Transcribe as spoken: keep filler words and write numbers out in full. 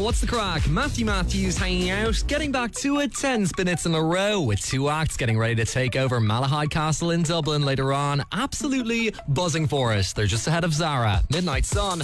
what's the crack? Matthew Matthews hanging out, getting back to it ten minutes in a row with two acts getting ready to take over Malahide Castle in Dublin later on. Absolutely buzzing for it. They're just ahead of Zara. Midnight Sun.